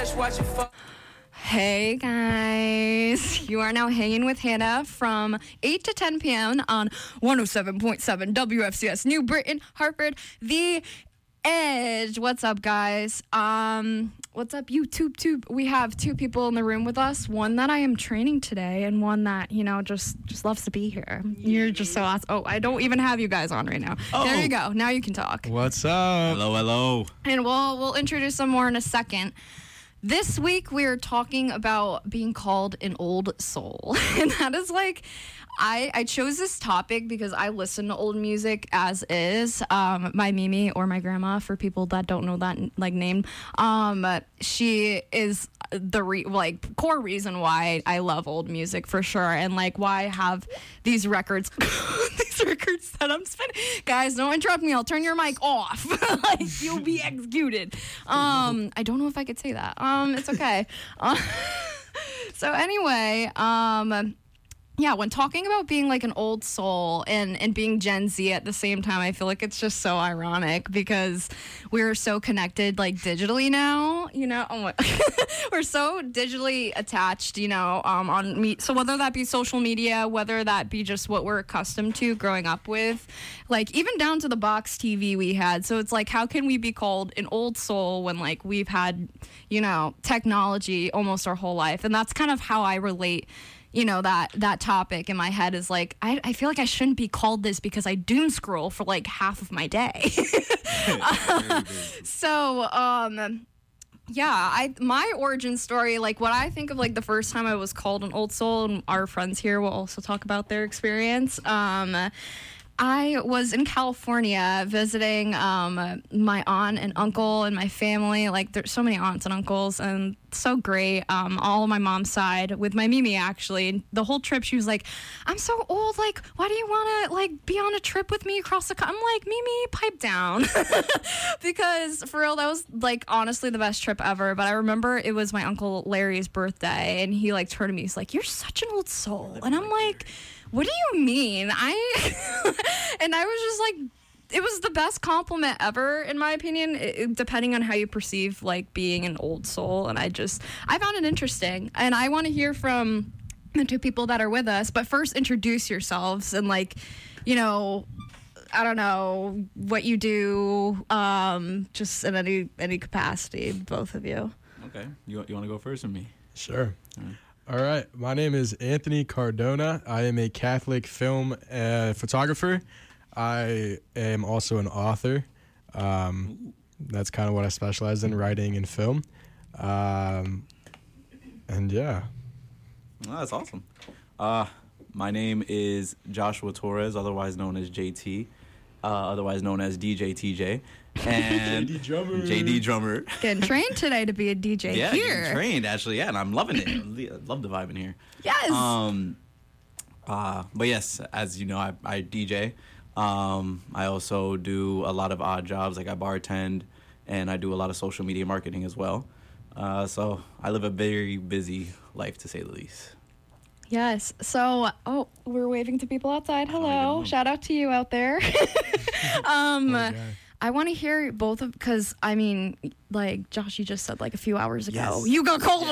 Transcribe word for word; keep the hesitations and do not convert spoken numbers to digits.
Hey guys, you are now hanging with Hannah from eight to ten p.m. on one oh seven point seven W F C S New Britain, Hartford, The Edge. What's up, guys? Um, what's up, YouTube tube? We have two people in the room with us. One that I am training today, and one that you know just just loves to be here. You're just so awesome. Oh, I don't even have you guys on right now. Oh. There you go. Now you can talk. What's up? Hello, hello. And we'll we'll introduce some more in a second. This week we are talking about being called an old soul. And that is like, I, I chose this topic because I listen to old music as is. Um, my Mimi, or my grandma, for people that don't know that like name, um, she is the re- like core reason why I love old music for sure, and like why I have these records, these records that I'm spinning. Guys, don't interrupt me. I'll turn your mic off. Like you'll be executed. Um, I don't know if I could say that. Um, it's okay. Uh, so anyway, um. Yeah, when talking about being like an old soul and, and being Gen Z at the same time, I feel like it's just so ironic because we're so connected like digitally now, you know, oh my, we're so digitally attached, you know, um, on me. So whether that be social media, whether that be just what we're accustomed to growing up with, like even down to the box T V we had. So it's like, how can we be called an old soul when like we've had, you know, technology almost our whole life? And that's kind of how I relate. You know, that that topic in my head is like, I, I feel like I shouldn't be called this because I doom scroll for like half of my day. uh, so, um, yeah, I my origin story, like what I think of like the first time I was called an old soul, and our friends here will also talk about their experience. Um, I was in California visiting um, my aunt and uncle and my family. Like, there's so many aunts and uncles, and so great. Um, all on my mom's side with my Mimi, actually. And the whole trip, she was like, I'm so old. Like, why do you want to, like, be on a trip with me across the country? I'm like, Mimi, pipe down. Because, for real, that was, like, honestly the best trip ever. But I remember it was my Uncle Larry's birthday, and he, like, turned to me. He's like, you're such an old soul. And I'm like... What do you mean? I and I was just like, it was the best compliment ever, in my opinion, it, depending on how you perceive like being an old soul. And I just, I found it interesting. And I want to hear from the two people that are with us. But first, introduce yourselves and like, you know, I don't know what you do, um, just in any any capacity, both of you. Okay. You, you want to go first or me? Sure. All right. All right. My name is Anthony Cardona. I am a Catholic film uh, photographer. I am also an author. Um, that's kind of what I specialize in, writing and film. Um, and yeah. Oh, that's awesome. Uh, my name is Joshua Torres, otherwise known as J T, uh, otherwise known as D J T J. And J D Drummer. J D Drummer. Getting trained today to be a D J yeah, here. getting trained, actually, yeah, and I'm loving it. I love the vibe in here. Yes. Um, uh, but yes, as you know, I, I D J. Um, I also do a lot of odd jobs, like I bartend, and I do a lot of social media marketing as well. Uh, so I live a very busy life, to say the least. Yes. So, oh, we're waving to people outside. Hello. Shout out to you out there. um, Oh, I want to hear both of, because, I mean, like, Josh, you just said, like, a few hours ago, Yes. you got called an